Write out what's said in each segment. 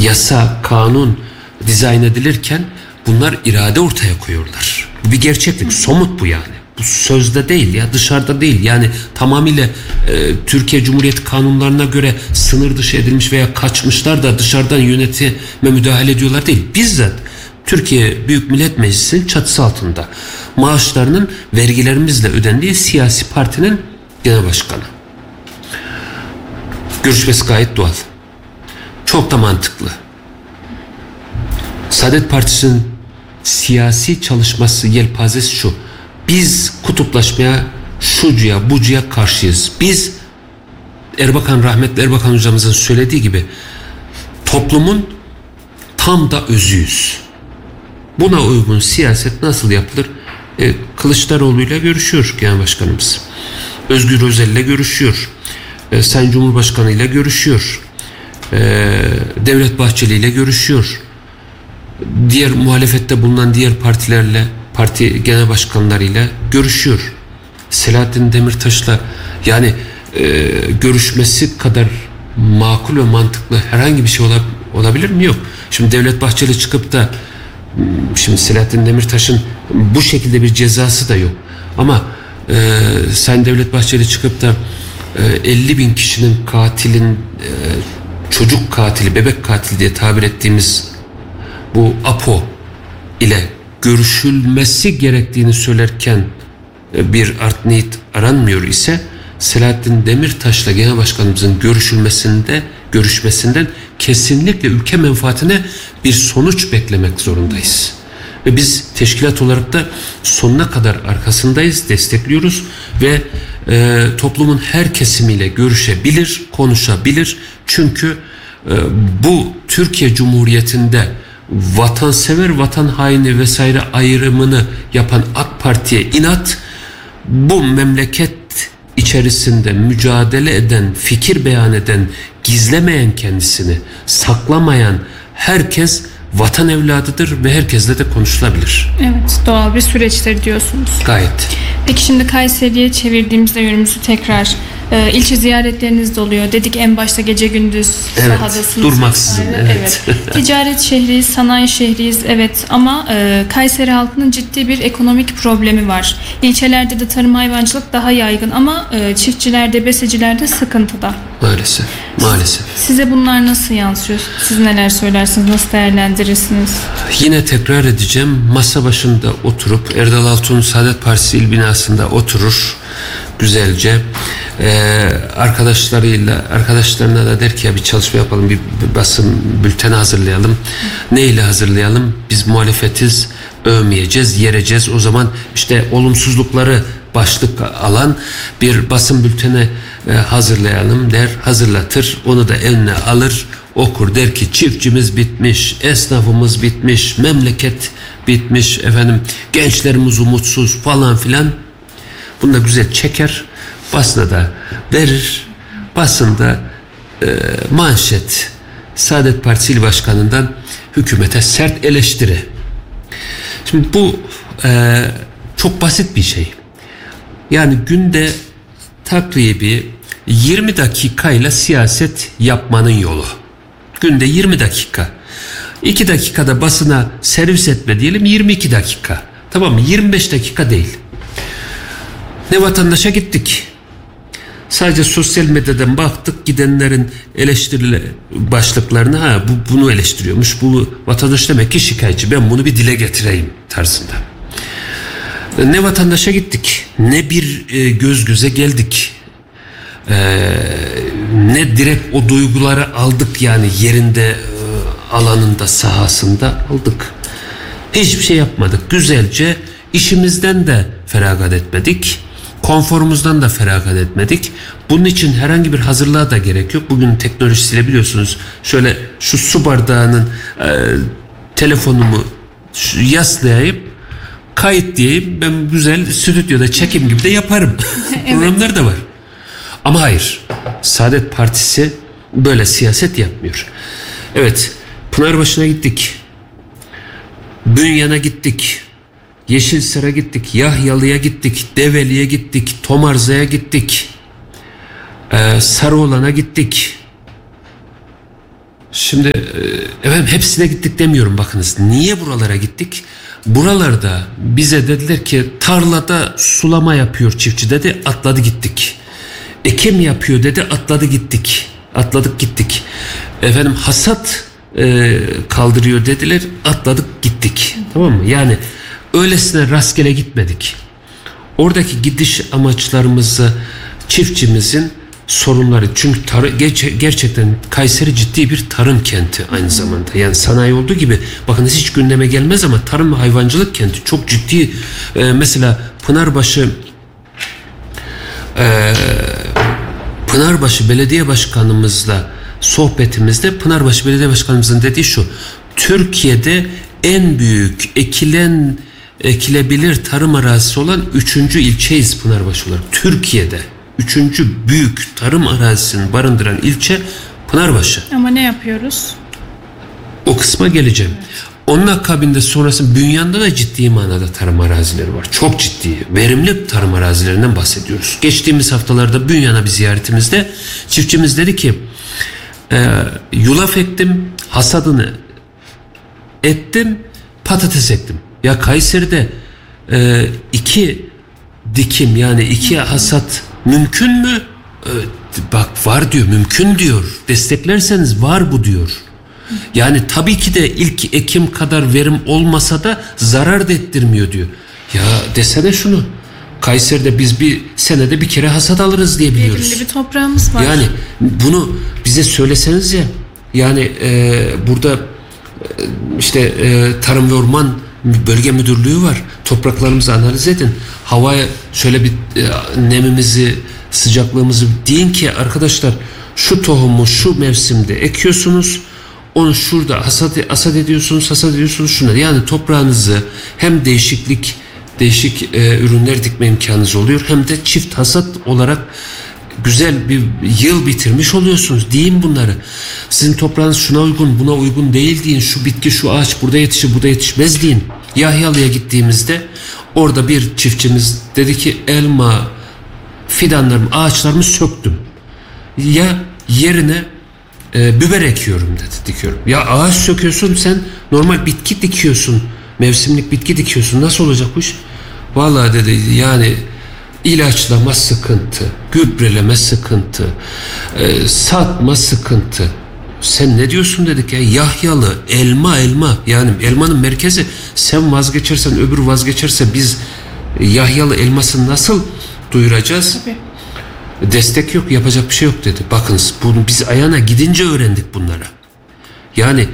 yasa, kanun dizayn edilirken bunlar irade ortaya koyuyorlar. Bir gerçeklik, somut bu yani. Bu sözde değil ya, dışarıda değil. Yani tamamıyla Türkiye Cumhuriyeti kanunlarına göre sınır dışı edilmiş veya kaçmışlar da dışarıdan yönetime müdahale ediyorlar değil. Bizzat Türkiye Büyük Millet Meclisi'nin çatısı altında maaşlarının vergilerimizle ödendiği siyasi partinin genel başkanı. Görüşmesi gayet doğal. Çok da mantıklı. Saadet Partisi'nin siyasi çalışması yelpazesi şu: biz kutuplaşmaya, şucuya, bucuya karşıyız. Biz rahmetli Erbakan hocamızın söylediği gibi toplumun tam da özüyüz. Buna uygun siyaset nasıl yapılır? Kılıçdaroğlu ile görüşüyor Genel Başkanımız. Özgür Özel ile görüşüyor. Sayın Cumhurbaşkanı ile görüşüyor. Devlet Bahçeli ile görüşüyor. Diğer muhalefette bulunan diğer partilerle, parti genel başkanlarıyla görüşüyor. Selahattin Demirtaş'la yani görüşmesi kadar makul ve mantıklı herhangi bir şey olabilir mi? Yok. Şimdi Devlet Bahçeli çıkıp da şimdi Selahattin Demirtaş'ın bu şekilde bir cezası da yok. Ama Sayın Devlet Bahçeli çıkıp da 50 bin kişinin katilin çocuk katili, bebek katili diye tabir ettiğimiz bu APO ile görüşülmesi gerektiğini söylerken bir art niyet aranmıyor ise Selahattin Demirtaş'la Genel Başkanımızın görüşmesinden kesinlikle ülke menfaatine bir sonuç beklemek zorundayız. Ve biz teşkilat olarak da sonuna kadar arkasındayız, destekliyoruz ve toplumun her kesimiyle görüşebilir, konuşabilir. Çünkü bu Türkiye Cumhuriyeti'nde vatansever, vatan haini vesaire ayrımını yapan AK Parti'ye inat, bu memleket içerisinde mücadele eden, fikir beyan eden, gizlemeyen kendisini, saklamayan herkes vatan evladıdır ve herkesle de konuşulabilir. Evet, doğal bir süreçtir diyorsunuz. Gayet. Peki şimdi Kayseri'ye çevirdiğimizde yönümüzü tekrar ilçe ziyaretleriniz de oluyor. Dedik en başta gece gündüz sahadasınız. Durmaksızın. Evet. Ticaret şehriyiz, sanayi şehriyiz. Evet ama Kayseri halkının ciddi bir ekonomik problemi var. İlçelerde de tarım hayvancılık daha yaygın ama çiftçilerde, besicilerde sıkıntıda. Maalesef. Size bunlar nasıl yansıyor? Siz neler söylersiniz? Nasıl değerlendirirsiniz? Yine tekrar edeceğim. Masa başında oturup Erdal Altun'un Saadet Partisi il binasında oturur güzelce. Arkadaşlarına da der ki ya bir çalışma yapalım, bir basın bülteni hazırlayalım. Neyle hazırlayalım? Biz muhalefetiz, övmeyeceğiz, yereceğiz. O zaman işte olumsuzlukları başlık alan bir basın bülteni hazırlayalım der, hazırlatır. Onu da eline alır, okur, der ki çiftçimiz bitmiş, esnafımız bitmiş, memleket bitmiş, gençlerimiz umutsuz falan filan. Bunu da güzel çeker, basına da verir. Basında manşet Saadet Partisi İl Başkanı'ndan hükümete sert eleştiri. Şimdi bu çok basit bir şey. Yani günde takribi 20 dakikayla siyaset yapmanın yolu. Günde 20 dakika. 2 dakikada basına servis etme diyelim, 22 dakika. Tamam mı? 25 dakika değil. Ne vatandaşa gittik. Sadece sosyal medyadan baktık, gidenlerin eleştiri başlıklarına bunu eleştiriyormuş. Bu vatandaş demek ki şikayetçi. Ben bunu bir dile getireyim tarzında. Ne vatandaşa gittik, ne bir göz göze geldik, ne direkt o duyguları aldık, yani yerinde, alanında, sahasında aldık. Hiçbir şey yapmadık. Güzelce işimizden de feragat etmedik, konforumuzdan da feragat etmedik. Bunun için herhangi bir hazırlığa da gerek yok. Bugün teknolojisiyle biliyorsunuz, şöyle şu su bardağının telefonumu yaslayayım, kayıt diyeyim, ben güzel stüdyoda çekim gibi de yaparım. Evet. Programlar da var. Ama hayır, Saadet Partisi böyle siyaset yapmıyor. Evet, Pınarbaşı'na gittik, Bünyan'a gittik, Yeşilsar'a gittik, Yahyalı'ya gittik, Develi'ye gittik, Tomarza'ya gittik, Sarıoğlan'a gittik. Şimdi efendim hepsine gittik demiyorum, bakınız. Niye buralara gittik? Buralarda bize dediler ki tarlada sulama yapıyor çiftçi dedi, atladı gittik. Ekim yapıyor dedi, atladı gittik. Atladık gittik. Efendim hasat kaldırıyor dediler, atladık gittik. Tamam mı? Yani öylesine rastgele gitmedik. Oradaki gidiş amaçlarımızı çiftçimizin sorunları, çünkü gerçekten Kayseri ciddi bir tarım kenti aynı zamanda. Yani sanayi olduğu gibi bakınız hiç gündeme gelmez ama tarım ve hayvancılık kenti çok ciddi. Mesela Pınarbaşı Belediye Başkanımızla sohbetimizde Pınarbaşı Belediye Başkanımızın dediği şu: Türkiye'de en büyük ekilebilir tarım arazisi olan 3. ilçeyiz Pınarbaşı olarak. Türkiye'de 3. büyük tarım arazisini barındıran ilçe Pınarbaşı. Ama ne yapıyoruz? O kısma geleceğim. Onun akabinde sonrası Bünyan'da da ciddi manada tarım arazileri var. Çok ciddi, verimli tarım arazilerinden bahsediyoruz. Geçtiğimiz haftalarda Bünyan'a bir ziyaretimizde çiftçimiz dedi ki yulaf ektim, hasadını ettim, patates ektim. Ya Kayseri'de 2 dikim, yani 2 hasat mümkün mü? Bak var diyor, mümkün diyor. Desteklerseniz var bu diyor. Yani tabii ki de ilk ekim kadar verim olmasa da zarar da ettirmiyor diyor. Ya desene şunu. Kayseri'de biz bir senede bir kere hasat alırız diye biliyoruz. Verimli bir toprağımız var. Yani bunu bize söyleseniz ya. Yani burada işte Tarım ve Orman Bölge Müdürlüğü var. Topraklarımızı analiz edin. Havaya şöyle bir nemimizi, sıcaklığımızı deyin ki arkadaşlar şu tohumu şu mevsimde ekiyorsunuz. Onu şurada hasat ediyorsunuz şuna. Yani toprağınızı hem değişik ürünler dikme imkanınız oluyor, hem de çift hasat olarak güzel bir yıl bitirmiş oluyorsunuz. Deyin bunları. Sizin toprağınız şuna uygun, buna uygun değil deyin. Şu bitki, şu ağaç burada yetişir, burada yetişmez deyin. Yahyalı'ya gittiğimizde orada bir çiftçimiz dedi ki elma fidanlarımı, ağaçlarımı söktüm. Ya yerine biber ekiyorum dedi, dikiyorum. Ya ağaç söküyorsun, sen normal bitki dikiyorsun, mevsimlik bitki dikiyorsun, nasıl olacak bu iş? Vallahi dedi, yani ilaçlama sıkıntı, gübreleme sıkıntı, satma sıkıntı. Sen ne diyorsun dedik ya, Yahyalı elma, yani elmanın merkezi. Sen vazgeçersen, öbür vazgeçerse biz Yahyalı elmasını nasıl duyuracağız? Tabii. Destek yok, yapacak bir şey yok dedi. Bakınız bunu biz ayağına gidince öğrendik bunlara. Yani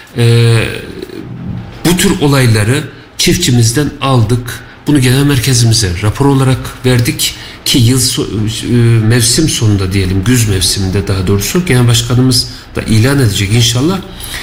bu tür olayları çiftçimizden aldık. Bunu genel merkezimize rapor olarak verdik ki mevsim sonunda diyelim, güz mevsiminde daha doğrusu genel başkanımız da ilan edecek inşallah.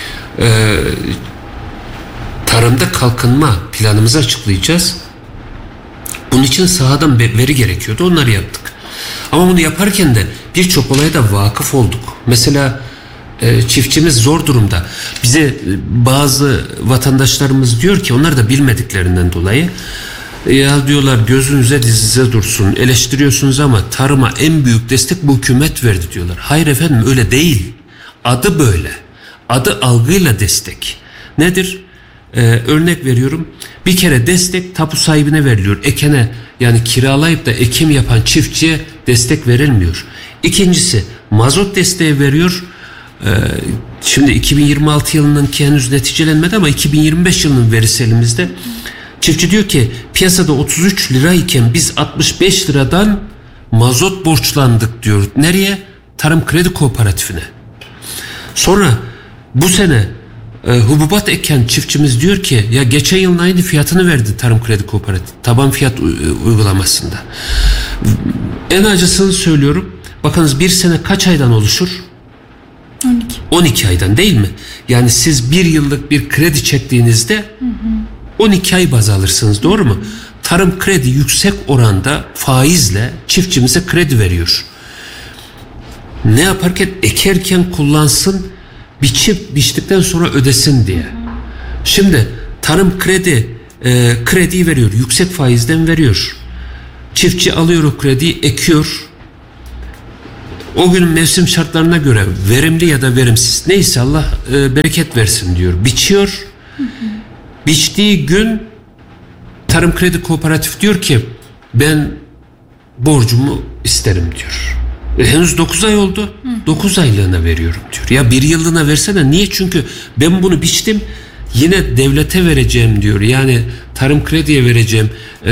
Tarımda kalkınma planımızı açıklayacağız. Bunun için sahadan veri gerekiyordu. Onları yaptık. Ama bunu yaparken de birçok olaya da vakıf olduk. Mesela çiftçimiz zor durumda. Bize bazı vatandaşlarımız diyor ki, onlar da bilmediklerinden dolayı, ya diyorlar gözünüze dizinize dursun, eleştiriyorsunuz ama tarıma en büyük destek bu hükümet verdi diyorlar. Hayır efendim, öyle değil. Adı böyle. Adı algıyla destek. Nedir? Örnek veriyorum. Bir kere destek tapu sahibine veriliyor. Ekene, yani kiralayıp da ekim yapan çiftçiye destek verilmiyor. İkincisi mazot desteği veriyor. Şimdi 2026 yılınınki henüz neticelenmedi ama 2025 yılının verisi elimizde. Çiftçi diyor ki piyasada 33 lira iken biz 65 liradan mazot borçlandık diyor. Nereye? Tarım Kredi Kooperatifine. Sonra bu sene hububat eken çiftçimiz diyor ki ya geçen yılın aynı fiyatını verdi Tarım Kredi Kooperatif taban fiyat uygulamasında. En acısını söylüyorum. Bakınız bir sene kaç aydan oluşur? 12 aydan değil mi? Yani siz bir yıllık bir kredi çektiğinizde 12 ay baz alırsınız, doğru mu? Tarım Kredi yüksek oranda faizle çiftçimize kredi veriyor. Ne yaparken? Ekerken kullansın, biçtikten sonra ödesin diye. Şimdi Tarım krediyi veriyor. Yüksek faizden veriyor. Çiftçi alıyor o krediyi, ekiyor. O günün mevsim şartlarına göre verimli ya da verimsiz neyse Allah bereket versin diyor. Biçiyor. Biçtiği gün Tarım Kredi Kooperatif diyor ki ben borcumu isterim diyor. Henüz 9 ay oldu. 9 aylığına veriyorum diyor. Ya 1 yıllığına versene. Niye? Çünkü ben bunu biçtim. Yine devlete vereceğim diyor. Yani Tarım Kredi'ye vereceğim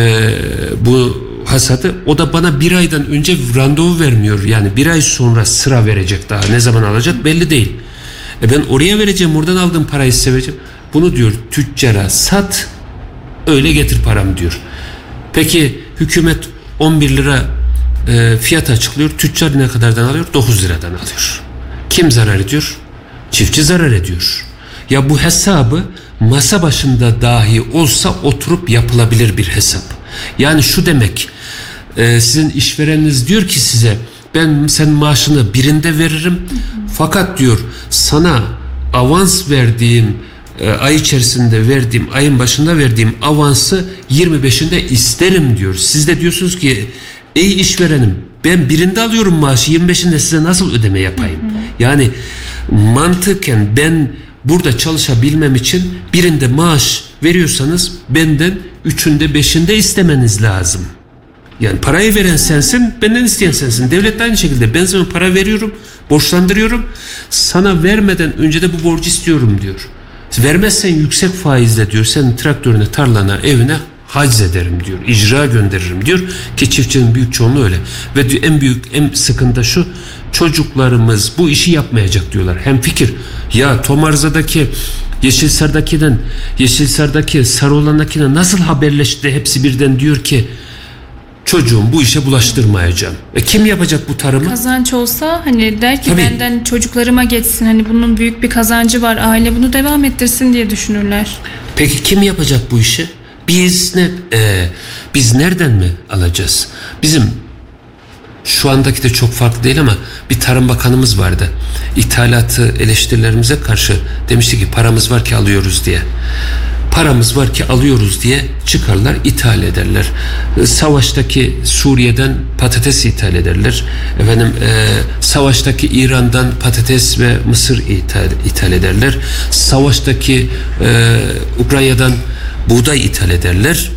bu hasadı. O da bana 1 aydan önce randevu vermiyor. Yani 1 ay sonra sıra verecek daha. Ne zaman alacak belli değil. Ben oraya vereceğim. Oradan aldığım parayı size vereceğim. Bunu diyor tüccara sat. Öyle getir param diyor. Peki hükümet 11 lira fiyat açıklıyor. Tüccar ne kadardan alıyor? 9 liradan alıyor. Kim zarar ediyor? Çiftçi zarar ediyor. Ya bu hesabı masa başında dahi olsa oturup yapılabilir bir hesap. Yani şu demek, sizin işvereniniz diyor ki size ben senin maaşını birinde veririm. Fakat diyor sana avans verdiğim ay içerisinde verdiğim, ayın başında verdiğim avansı 25'inde isterim diyor. Siz de diyorsunuz ki ey işverenim ben birinde alıyorum maaşı 25'inde size nasıl ödeme yapayım? Yani mantıken ben burada çalışabilmem için birinde maaş veriyorsanız benden 3'ünde 5'inde istemeniz lazım. Yani parayı veren sensin, benden isteyen sensin. Devlet de aynı şekilde ben sana para veriyorum, borçlandırıyorum. Sana vermeden önce de bu borcu istiyorum diyor. Vermezsen yüksek faizle diyor senin traktörüne, tarlana, evine haciz ederim diyor. İcra gönderirim diyor ki çiftçinin büyük çoğunluğu öyle. Ve diyor, en sıkıntı şu, çocuklarımız bu işi yapmayacak diyorlar. Hemfikir. Ya Tomarza'daki Yeşilsar'daki Sarıoğlan'dakine nasıl haberleşti hepsi birden diyor ki çocuğum bu işe bulaştırmayacağım. Kim yapacak bu tarımı? Kazanç olsa hani der ki Tabii. benden çocuklarıma geçsin, hani bunun büyük bir kazancı var, aile bunu devam ettirsin diye düşünürler. Peki kim yapacak bu işi? Biz nereden mi alacağız? Bizim şu andaki de çok farklı değil ama bir Tarım Bakanımız vardı. İthalatı eleştirilerimize karşı demişti ki paramız var ki alıyoruz diye. Paramız var ki alıyoruz diye çıkarlar, ithal ederler. Savaştaki Suriye'den patates ithal ederler. Savaştaki İran'dan patates ve mısır ithal ederler. Savaştaki Ukrayna'dan buğday ithal ederler.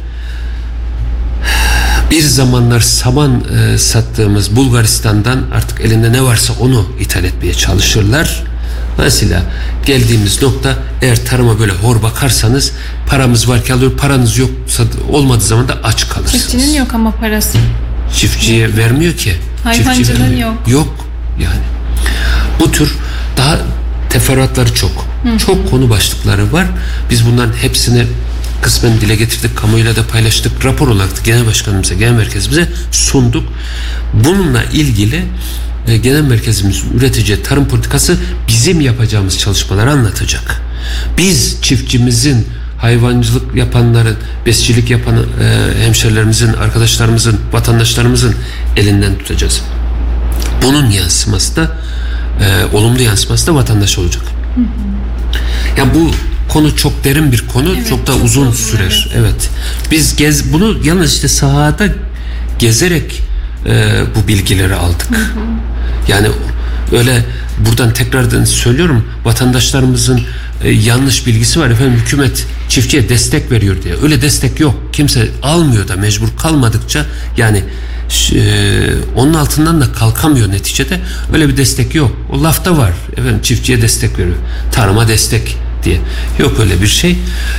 Bir zamanlar saman sattığımız Bulgaristan'dan artık elinde ne varsa onu ithal etmeye çalışırlar. Mesela geldiğimiz nokta, eğer tarıma böyle hor bakarsanız paramız var ki alıyor, paranız yoksa olmadığı zaman da aç kalırsınız. Çiftçinin yok ama parası. Çiftçiye vermiyor ki. Hayvancılığın yok. Yok yani. Bu tür daha teferruatları çok. Çok konu başlıkları var. Biz bunların hepsini kısmen dile getirdik, kamuoyuyla da paylaştık. Rapor olarak da genel başkanımıza, genel merkezimize sunduk. Bununla ilgili genel merkezimizin üreteceği tarım politikası bizim yapacağımız çalışmaları anlatacak. Biz çiftçimizin, hayvancılık yapanların, besicilik yapan hemşerilerimizin, arkadaşlarımızın, vatandaşlarımızın elinden tutacağız. Bunun yansıması da olumlu yansıması da vatandaş olacak. Yani bu konu çok derin bir konu, evet, çok da uzun sürer. Evet. Biz bunu yalnız işte sahada gezerek bu bilgileri aldık. Yani öyle buradan tekrardan söylüyorum, vatandaşlarımızın yanlış bilgisi var. Efendim hükümet çiftçiye destek veriyor diye. Öyle destek yok. Kimse almıyor da mecbur kalmadıkça yani onun altından da kalkamıyor neticede. Öyle bir destek yok. O lafta var. Efendim çiftçiye destek veriyor. Tarıma destek diye. Yok öyle bir şey.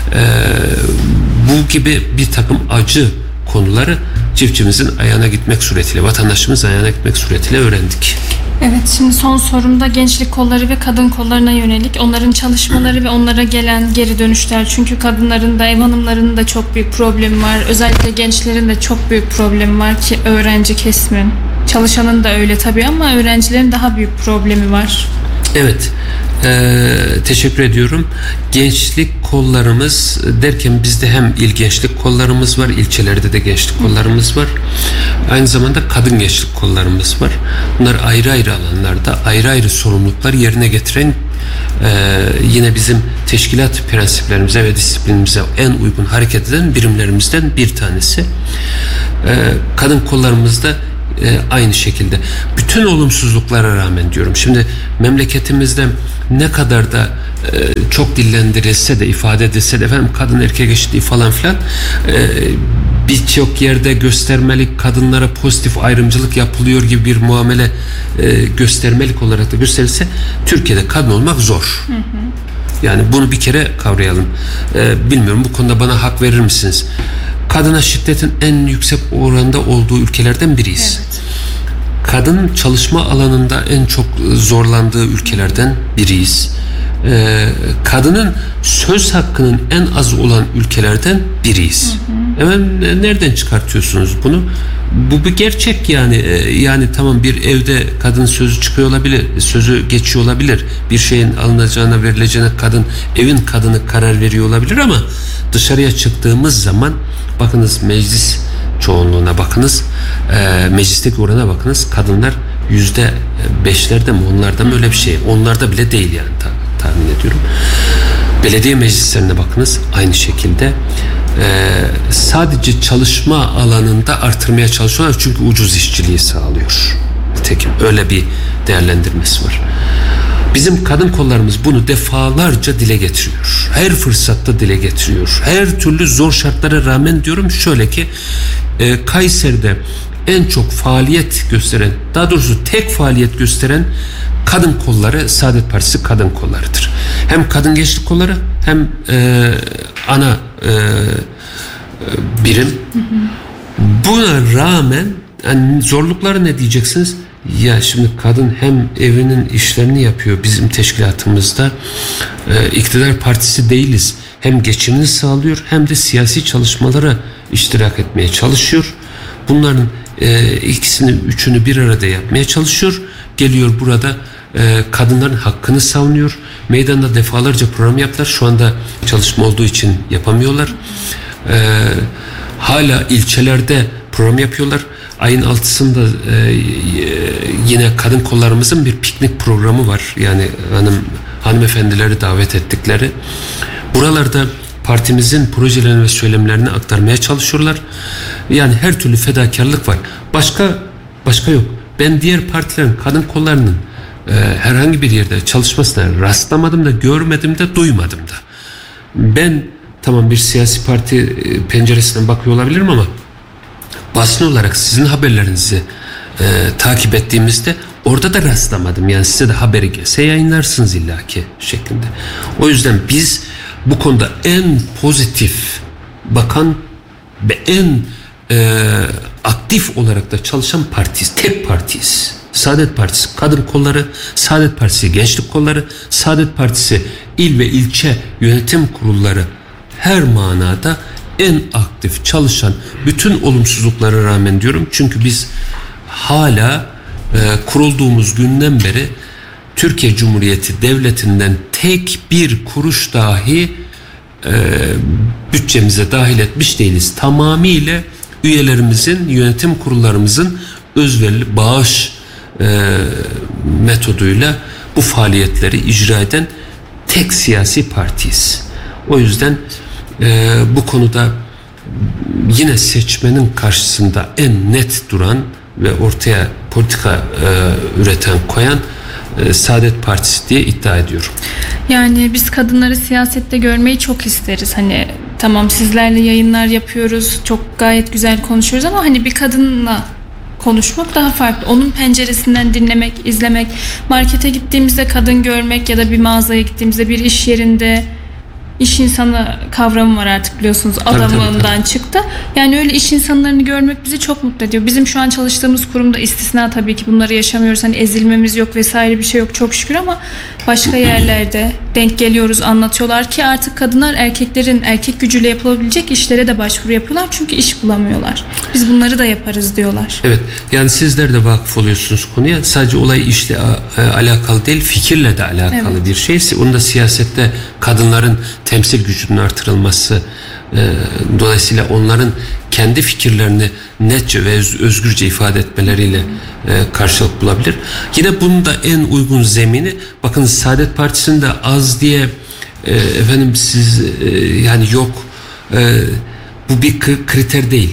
Bu gibi bir takım acı konuları çiftçimizin ayağına gitmek suretiyle, vatandaşımızın ayağına gitmek suretiyle öğrendik. Evet, şimdi son sorumda gençlik kolları ve kadın kollarına yönelik onların çalışmaları ve onlara gelen geri dönüşler. Çünkü kadınların da, ev hanımlarının da çok büyük problemi var. Özellikle gençlerin de çok büyük problemi var ki öğrenci kesimin. Çalışanın da öyle tabii ama öğrencilerin daha büyük problemi var. Evet. Teşekkür ediyorum. Gençlik kollarımız derken bizde hem il gençlik kollarımız var, ilçelerde de gençlik kollarımız var. Aynı zamanda kadın gençlik kollarımız var. Bunlar ayrı ayrı alanlarda ayrı ayrı sorumluluklar yerine getiren yine bizim teşkilat prensiplerimize ve disiplinimize en uygun hareket eden birimlerimizden bir tanesi. Kadın kollarımızda aynı şekilde. Bütün olumsuzluklara rağmen diyorum. Şimdi memleketimizde ne kadar da çok dillendirilse de, ifade edilse de efendim kadın erkek eşitliği falan filan, birçok yerde göstermelik, kadınlara pozitif ayrımcılık yapılıyor gibi bir muamele göstermelik olarak da gösterilse, Türkiye'de kadın olmak zor. Hı hı. Yani bunu bir kere kavrayalım. Bilmiyorum, bu konuda bana hak verir misiniz? Kadına şiddetin en yüksek oranda olduğu ülkelerden biriyiz. Evet. Kadın çalışma alanında en çok zorlandığı ülkelerden biriyiz. Kadının söz hakkının en az olan ülkelerden biriyiz. Hemen nereden çıkartıyorsunuz bunu? Bu bir gerçek yani. Yani tamam, bir evde kadın sözü çıkıyor olabilir, sözü geçiyor olabilir. Bir şeyin alınacağına, verileceğine evin kadını karar veriyor olabilir ama dışarıya çıktığımız zaman bakınız, meclis çoğunluğuna bakınız, meclisteki orana bakınız, kadınlar %5'lerde mi, onlarda mı, öyle bir şey. Onlarda bile değil yani, tahmin ediyorum. Belediye meclislerine bakınız, aynı şekilde. Sadece çalışma alanında artırmaya çalışıyorlar çünkü ucuz işçiliği sağlıyor. Nitekim öyle bir değerlendirmesi var. Bizim kadın kollarımız bunu defalarca dile getiriyor. Her fırsatta dile getiriyor. Her türlü zor şartlara rağmen diyorum, şöyle ki Kayseri'de en çok faaliyet gösteren, daha doğrusu tek faaliyet gösteren kadın kolları Saadet Partisi kadın kollarıdır. Hem kadın gençlik kolları hem ana birim. Hı hı. Buna rağmen yani zorlukları ne diyeceksiniz? Ya şimdi kadın hem evinin işlerini yapıyor bizim teşkilatımızda. İktidar partisi değiliz. Hem geçimini sağlıyor hem de siyasi çalışmalara iştirak etmeye çalışıyor. Bunların ikisini, üçünü bir arada yapmaya çalışıyor. Geliyor burada kadınların hakkını savunuyor. Meydanda defalarca program yaptılar. Şu anda çalışma olduğu için yapamıyorlar. Hala ilçelerde program yapıyorlar. Ayın 6'sında yine kadın kollarımızın bir piknik programı var. Yani hanımefendileri davet ettikleri. Buralarda partimizin projelerini ve söylemlerini aktarmaya çalışıyorlar. Yani her türlü fedakarlık var. Başka yok. Ben diğer partilerin kadın kollarının herhangi bir yerde çalışmasına rastlamadım da, görmedim de, duymadım da. Ben tamam bir siyasi parti penceresinden bakıyor olabilirim ama basın olarak sizin haberlerinizi takip ettiğimizde orada da rastlamadım. Yani size de haberi gelse yayınlarsınız illaki şeklinde. O yüzden biz bu konuda en pozitif bakan ve en aktif olarak da çalışan partiyiz. Tek partiyiz. Saadet Partisi kadın kolları, Saadet Partisi gençlik kolları, Saadet Partisi il ve ilçe yönetim kurulları, her manada en aktif çalışan, bütün olumsuzluklara rağmen diyorum. Çünkü biz hala kurulduğumuz günden beri Türkiye Cumhuriyeti Devleti'nden tek bir kuruş dahi bütçemize dahil etmiş değiliz. Tamamıyla üyelerimizin, yönetim kurullarımızın özverili bağış metoduyla bu faaliyetleri icra eden tek siyasi partiyiz. O yüzden bu konuda yine seçmenin karşısında en net duran ve ortaya politika üreten, koyan Saadet Partisi diye iddia ediyorum. Yani biz kadınları siyasette görmeyi çok isteriz. Hani tamam, sizlerle yayınlar yapıyoruz, çok gayet güzel konuşuyoruz ama hani bir kadınla konuşmak daha farklı. Onun penceresinden dinlemek, izlemek, markete gittiğimizde kadın görmek ya da bir mağazaya gittiğimizde, bir iş yerinde iş insanı kavramı var artık, biliyorsunuz, adamından çıktı. Yani öyle iş insanlarını görmek bizi çok mutlu ediyor. Bizim şu an çalıştığımız kurumda istisna tabii ki, bunları yaşamıyoruz. Hani ezilmemiz yok vesaire, bir şey yok çok şükür, ama başka yerlerde denk geliyoruz, anlatıyorlar ki artık kadınlar erkeklerin erkek gücüyle yapılabilecek işlere de başvuru yapıyorlar. Çünkü iş bulamıyorlar. Biz bunları da yaparız diyorlar. Evet, yani sizler de vakıf oluyorsunuz konuya. Sadece olay işle alakalı değil, fikirle de alakalı bir şey. Onun da siyasette kadınların temsil gücünün artırılması, dolayısıyla onların kendi fikirlerini netçe ve özgürce ifade etmeleriyle karşılık bulabilir. Yine bunun da en uygun zemini, bakın Saadet Partisi'nde az diye efendim siz yani yok, bu bir kriter değil.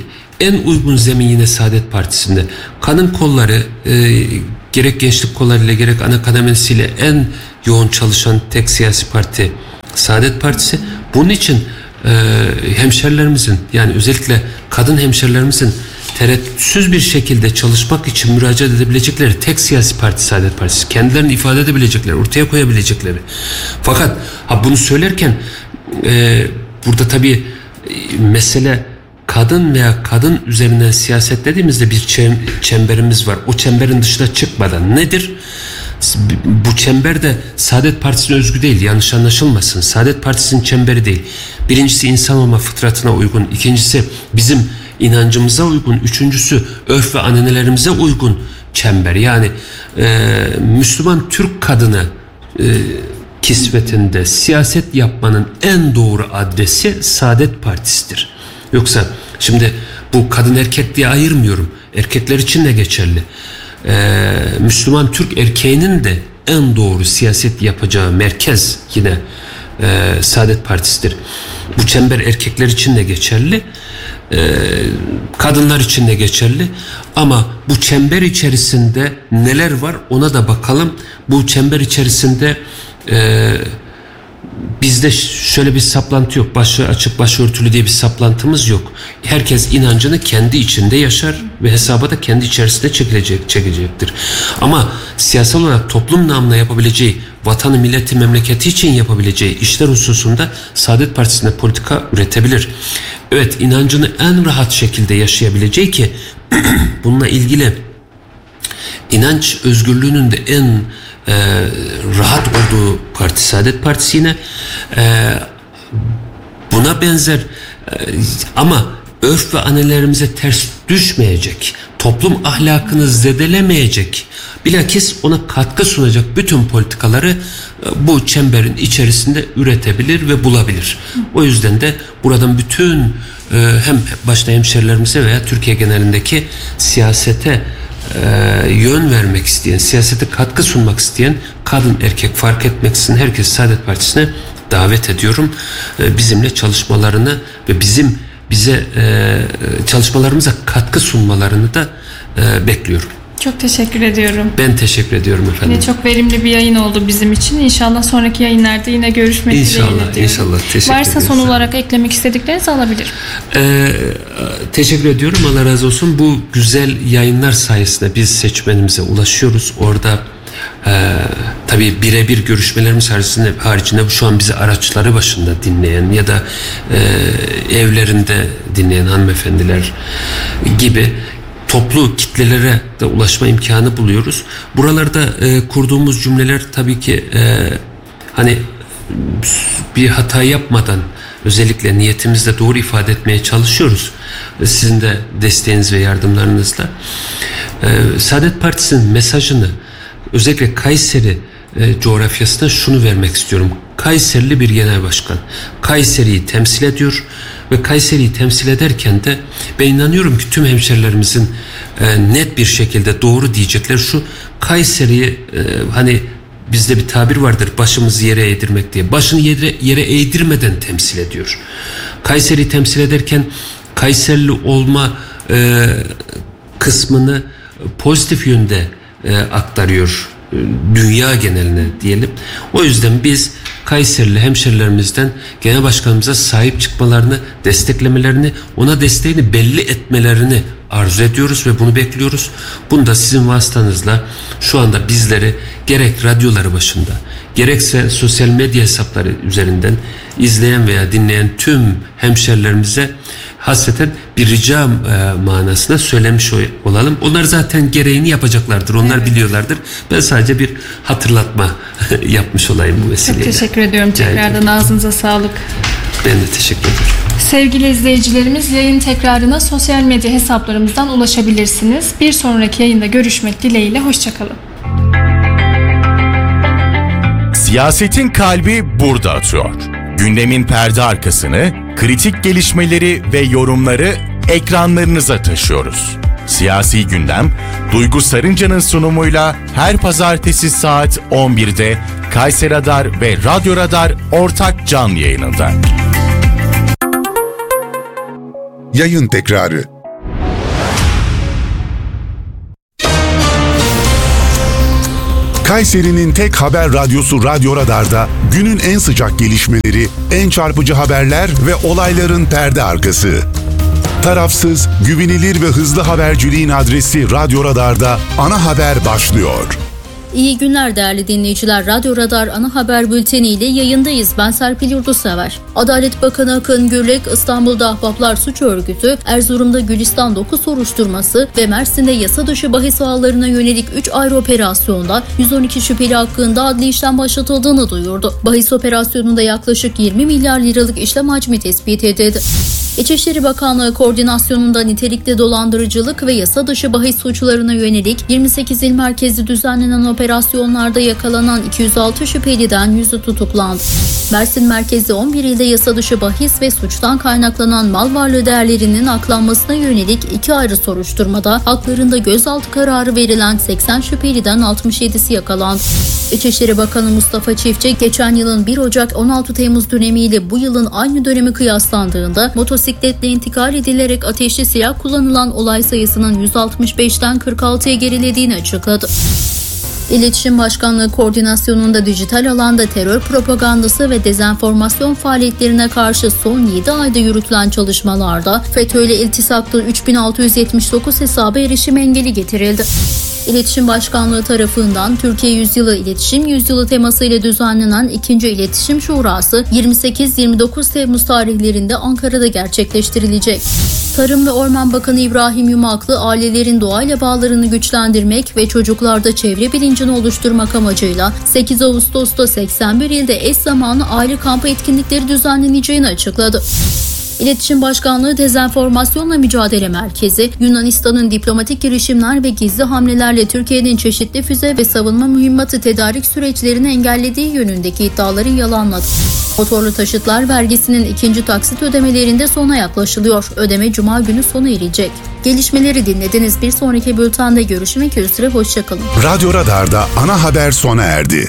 en uygun zemin yine Saadet Partisi'nde. Kadın kolları gerek gençlik kollarıyla gerek ana kademesiyle en yoğun çalışan tek siyasi parti Saadet Partisi. Bunun için hemşerilerimizin, yani özellikle kadın hemşerilerimizin tereddütsüz bir şekilde çalışmak için müracaat edebilecekleri tek siyasi parti Saadet Partisi. Kendilerini ifade edebilecekleri, ortaya koyabilecekleri. Fakat bunu söylerken burada tabii mesele kadın veya kadın üzerinden siyaset dediğimizde bir çemberimiz var. O çemberin dışına çıkmadan nedir? Bu çember de Saadet Partisi'ne özgü değil, yanlış anlaşılmasın. Saadet Partisi'nin çemberi değil. Birincisi insan olma fıtratına uygun. İkincisi bizim inancımıza uygun. Üçüncüsü örf ve ananelerimize uygun çember. Yani Müslüman Türk kadını kisvetinde siyaset yapmanın en doğru adresi Saadet Partisi'dir. Yoksa şimdi bu kadın erkek diye ayırmıyorum. Erkekler için de geçerli. Müslüman Türk erkeğinin de en doğru siyaset yapacağı merkez yine Saadet Partisi'dir. Bu çember erkekler için de geçerli, kadınlar için de geçerli. Ama bu çember içerisinde neler var ona da bakalım. Bu çember içerisinde bizde şöyle bir saplantı yok. Başı açık, başörtülü diye bir saplantımız yok. Herkes inancını kendi içinde yaşar ve hesaba da kendi içerisinde çekecektir. Ama siyasal olarak toplum namına yapabileceği, vatanı, milleti, memleketi için yapabileceği işler hususunda Saadet Partisi'nde politika üretebilir. Evet, inancını en rahat şekilde yaşayabileceği ki bununla ilgili inanç özgürlüğünün de en rahat olduğu parti Saadet Partisi yine buna benzer ama örf ve ananelerimize ters düşmeyecek, toplum ahlakını zedelemeyecek, bilakis ona katkı sunacak bütün politikaları bu çemberin içerisinde üretebilir ve bulabilir. O yüzden de buradan bütün hem başta hemşerilerimize veya Türkiye genelindeki siyasete yön vermek isteyen, siyasete katkı sunmak isteyen kadın erkek fark etmeksizin herkes Saadet Partisi'ne davet ediyorum. Bizimle çalışmalarını ve bize çalışmalarımıza katkı sunmalarını da bekliyorum. Çok teşekkür ediyorum. Ben teşekkür ediyorum efendim. Yine çok verimli bir yayın oldu bizim için. İnşallah sonraki yayınlarda yine görüşmek dileğiyle diyorum. İnşallah. Teşekkür Varsa ederiz. son olarak eklemek istediklerinizi alabilirim. Teşekkür ediyorum. Allah razı olsun. Bu güzel yayınlar sayesinde biz seçmenimize ulaşıyoruz. Orada tabii birebir görüşmelerimiz haricinde şu an bizi araçları başında dinleyen ya da evlerinde dinleyen hanımefendiler gibi toplu kitlelere de ulaşma imkanı buluyoruz. Buralarda kurduğumuz cümleler tabii ki hani bir hata yapmadan özellikle niyetimizle doğru ifade etmeye çalışıyoruz. Sizin de desteğiniz ve yardımlarınızla. Saadet Partisi'nin mesajını özellikle Kayseri coğrafyasında şunu vermek istiyorum. Kayserili bir genel başkan. Kayseri'yi temsil ediyor ve Kayseri'yi temsil ederken de ben inanıyorum ki tüm hemşerilerimizin net bir şekilde doğru diyecekler şu: Kayseri'yi hani bizde bir tabir vardır, başımızı yere eğdirmek diye. Başını yere eğdirmeden temsil ediyor. Kayseri'yi temsil ederken Kayserili olma kısmını pozitif yönde aktarıyor dünya geneline diyelim. O yüzden biz Kayserili hemşerilerimizden genel başkanımıza sahip çıkmalarını, desteklemelerini, ona desteğini belli etmelerini arzu ediyoruz ve bunu bekliyoruz. Bunu da sizin vasıtanızla şu anda bizleri gerek radyoları başında gerekse sosyal medya hesapları üzerinden izleyen veya dinleyen tüm hemşerilerimize hasreten bir rica manasında söylemiş olalım. Onlar zaten gereğini yapacaklardır. Onlar biliyorlardır. Ben sadece bir hatırlatma yapmış olayım bu vesileyle. Çok teşekkür ediyorum. Tekrardan ağzınıza sağlık. Ben de teşekkür ederim. Sevgili izleyicilerimiz, yayın tekrarına sosyal medya hesaplarımızdan ulaşabilirsiniz. Bir sonraki yayında görüşmek dileğiyle. Hoşçakalın. Siyasetin kalbi burada atıyor. Gündemin perde arkasını, kritik gelişmeleri ve yorumları ekranlarınıza taşıyoruz. Siyasi Gündem, Duygu Sarınca'nın sunumuyla her pazartesi saat 11'de Kayseri Radar ve Radyo Radar ortak canlı yayınında. Yayın tekrarı. Kayseri'nin tek haber radyosu Radyo Radar'da günün en sıcak gelişmeleri, en çarpıcı haberler ve olayların perde arkası. Tarafsız, güvenilir ve hızlı haberciliğin adresi Radyo Radar'da ana haber başlıyor. İyi günler değerli dinleyiciler. Radyo Radar ana haber bülteni ile yayındayız. Ben Serpil Yurdusever. Adalet Bakanı Akın Gürlek, İstanbul'da Ahbaplar Suç Örgütü, Erzurum'da Gülistan 9 soruşturması ve Mersin'de yasa dışı bahis ağlarına yönelik 3 ayrı operasyonda 112 şüpheli hakkında adli işlem başlatıldığını duyurdu. Bahis operasyonunda yaklaşık 20 milyar liralık işlem hacmi tespit edildi. İçişleri Bakanlığı koordinasyonunda nitelikli dolandırıcılık ve yasa dışı bahis suçlarına yönelik 28 il merkezi düzenlenen operasyonlarda yakalanan 206 şüpheliden 100'ü tutuklandı. Mersin merkezi 11 ilde yasa dışı bahis ve suçtan kaynaklanan mal varlığı değerlerinin aklanmasına yönelik 2 ayrı soruşturmada haklarında gözaltı kararı verilen 80 şüpheliden 67'si yakalandı. İçişleri Bakanı Mustafa Çiftçi, geçen yılın 1 Ocak-16 Temmuz dönemiyle bu yılın aynı dönemi kıyaslandığında motosikletle intikal edilerek ateşli silah kullanılan olay sayısının 165'ten 46'ya gerilediğini açıkladı. İletişim Başkanlığı koordinasyonunda dijital alanda terör propagandası ve dezenformasyon faaliyetlerine karşı son 7 ayda yürütülen çalışmalarda FETÖ ile iltisaklı 3679 hesaba erişim engeli getirildi. İletişim Başkanlığı tarafından Türkiye Yüzyılı İletişim Yüzyılı temasıyla düzenlenen 2. İletişim Şurası 28-29 Temmuz tarihlerinde Ankara'da gerçekleştirilecek. Tarım ve Orman Bakanı İbrahim Yumaklı, ailelerin doğayla bağlarını güçlendirmek ve çocuklarda çevre bilincini oluşturmak amacıyla 8 Ağustos'ta 81 ilde eş zamanlı aile kampı etkinlikleri düzenleneceğini açıkladı. İletişim Başkanlığı Dezenformasyonla Mücadele Merkezi, Yunanistan'ın diplomatik girişimler ve gizli hamlelerle Türkiye'nin çeşitli füze ve savunma mühimmatı tedarik süreçlerini engellediği yönündeki iddiaları yalanladı. Motorlu taşıtlar vergisinin 2. taksit ödemelerinde sona yaklaşılıyor. Ödeme Cuma günü sona erecek. Gelişmeleri dinlediniz. Bir sonraki bültende görüşmek üzere. Hoşçakalın. Radyo Radar'da ana haber sona erdi.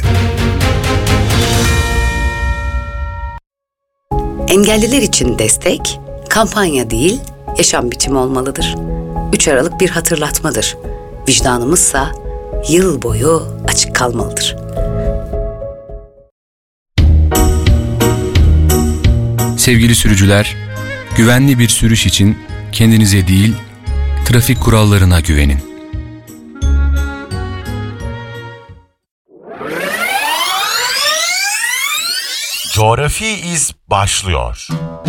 Engelliler için destek, kampanya değil, yaşam biçimi olmalıdır. 3 Aralık bir hatırlatmadır. Vicdanımızsa yıl boyu açık kalmalıdır. Sevgili sürücüler, güvenli bir sürüş için kendinize değil, trafik kurallarına güvenin. Coğrafi İz başlıyor.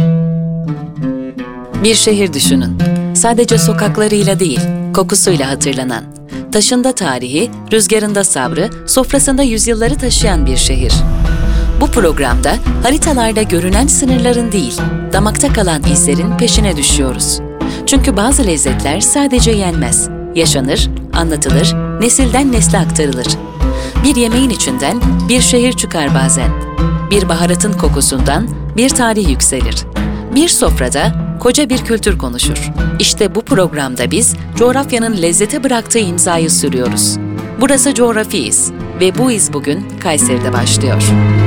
Bir şehir düşünün. Sadece sokaklarıyla değil, kokusuyla hatırlanan. Taşında tarihi, rüzgarında sabrı, sofrasında yüzyılları taşıyan bir şehir. Bu programda haritalarda görünen sınırların değil, damakta kalan izlerin peşine düşüyoruz. Çünkü bazı lezzetler sadece yenmez, yaşanır, anlatılır, nesilden nesle aktarılır. Bir yemeğin içinden bir şehir çıkar bazen. Bir baharatın kokusundan bir tarih yükselir. Bir sofrada koca bir kültür konuşur. İşte bu programda biz coğrafyanın lezzete bıraktığı imzayı sürüyoruz. Burası Coğrafi İz ve bu iz bugün Kayseri'de başlıyor.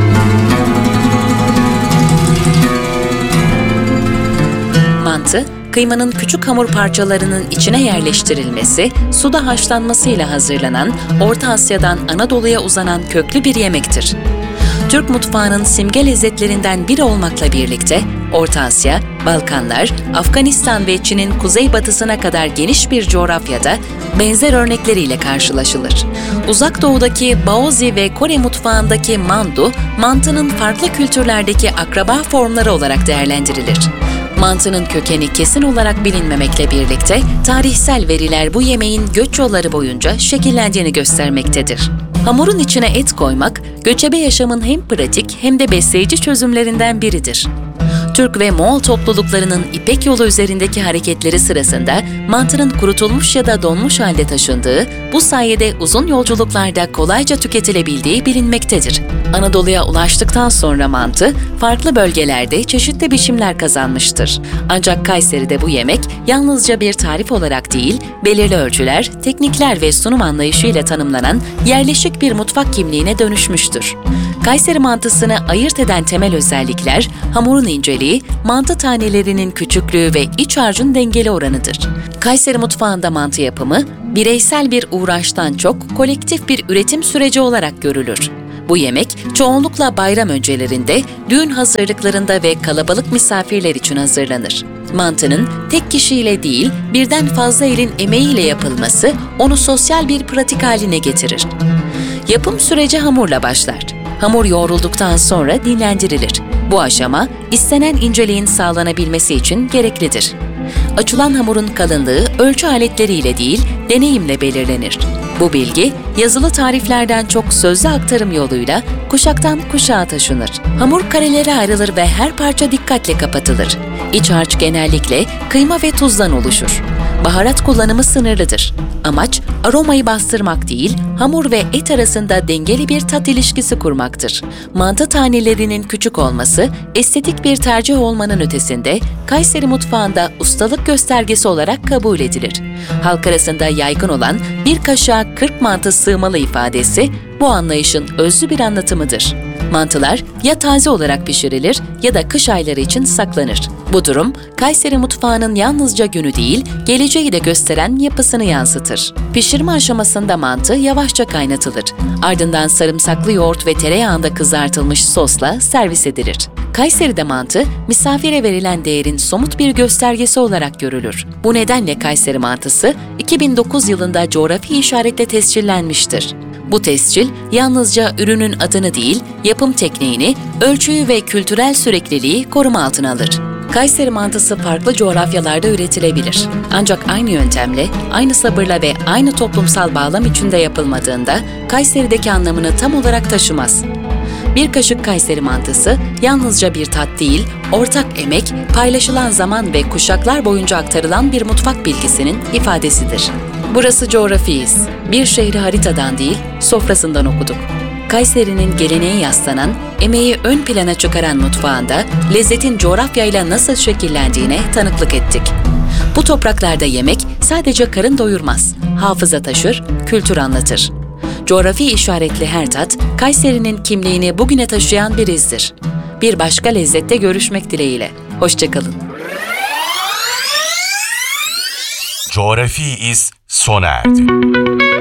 Mantı, kıymanın küçük hamur parçalarının içine yerleştirilmesi, suda haşlanmasıyla hazırlanan, Orta Asya'dan Anadolu'ya uzanan köklü bir yemektir. Türk mutfağının simge lezzetlerinden biri olmakla birlikte Orta Asya, Balkanlar, Afganistan ve Çin'in kuzeybatısına kadar geniş bir coğrafyada benzer örnekleriyle karşılaşılır. Uzak Doğu'daki Baozi ve Kore mutfağındaki mandu, mantının farklı kültürlerdeki akraba formları olarak değerlendirilir. Mantının kökeni kesin olarak bilinmemekle birlikte tarihsel veriler bu yemeğin göç yolları boyunca şekillendiğini göstermektedir. Hamurun içine et koymak, göçebe yaşamın hem pratik hem de besleyici çözümlerinden biridir. Türk ve Moğol topluluklarının İpek yolu üzerindeki hareketleri sırasında mantının kurutulmuş ya da donmuş halde taşındığı, bu sayede uzun yolculuklarda kolayca tüketilebildiği bilinmektedir. Anadolu'ya ulaştıktan sonra mantı, farklı bölgelerde çeşitli biçimler kazanmıştır. Ancak Kayseri'de bu yemek yalnızca bir tarif olarak değil, belirli ölçüler, teknikler ve sunum anlayışıyla tanımlanan yerleşik bir mutfak kimliğine dönüşmüştür. Kayseri mantısını ayırt eden temel özellikler, hamurun inceliği, mantı tanelerinin küçüklüğü ve iç harcın dengeli oranıdır. Kayseri mutfağında mantı yapımı, bireysel bir uğraştan çok kolektif bir üretim süreci olarak görülür. Bu yemek çoğunlukla bayram öncelerinde, düğün hazırlıklarında ve kalabalık misafirler için hazırlanır. Mantının tek kişiyle değil, birden fazla elin emeğiyle yapılması onu sosyal bir pratik haline getirir. Yapım süreci hamurla başlar. Hamur yoğrulduktan sonra dinlendirilir. Bu aşama istenen inceliğin sağlanabilmesi için gereklidir. Açılan hamurun kalınlığı ölçü aletleriyle değil, deneyimle belirlenir. Bu bilgi yazılı tariflerden çok sözlü aktarım yoluyla kuşaktan kuşağa taşınır. Hamur karelere ayrılır ve her parça dikkatle kapatılır. İç harç genellikle kıyma ve tuzdan oluşur. Baharat kullanımı sınırlıdır. Amaç aromayı bastırmak değil, hamur ve et arasında dengeli bir tat ilişkisi kurmaktır. Mantı tanelerinin küçük olması, estetik bir tercih olmanın ötesinde Kayseri mutfağında ustalık göstergesi olarak kabul edilir. Halk arasında yaygın olan bir kaşığa 40 mantı sığmalı ifadesi bu anlayışın özlü bir anlatımıdır. Mantılar ya taze olarak pişirilir ya da kış ayları için saklanır. Bu durum Kayseri mutfağının yalnızca günü değil, geleceği de gösteren yapısını yansıtır. Pişirme aşamasında mantı yavaşça kaynatılır. Ardından sarımsaklı yoğurt ve tereyağında kızartılmış sosla servis edilir. Kayseri'de mantı, misafire verilen değerin somut bir göstergesi olarak görülür. Bu nedenle Kayseri mantısı 2009 yılında coğrafi işaretle tescillenmiştir. Bu tescil yalnızca ürünün adını değil, yapım tekniğini, ölçüyü ve kültürel sürekliliği koruma altına alır. Kayseri mantısı farklı coğrafyalarda üretilebilir. Ancak aynı yöntemle, aynı sabırla ve aynı toplumsal bağlam içinde yapılmadığında Kayseri'deki anlamını tam olarak taşımaz. Bir kaşık Kayseri mantısı yalnızca bir tat değil, ortak emek, paylaşılan zaman ve kuşaklar boyunca aktarılan bir mutfak bilgisinin ifadesidir. Burası coğrafiyiz. Bir şehri haritadan değil, sofrasından okuduk. Kayseri'nin geleneğe yaslanan, emeği ön plana çıkaran mutfağında lezzetin coğrafyayla nasıl şekillendiğine tanıklık ettik. Bu topraklarda yemek sadece karın doyurmaz, hafıza taşır, kültür anlatır. Coğrafi işaretli her tat, Kayseri'nin kimliğini bugüne taşıyan bir izdir. Bir başka lezzette görüşmek dileğiyle. Hoşçakalın. Coğrafi iz sona erdi.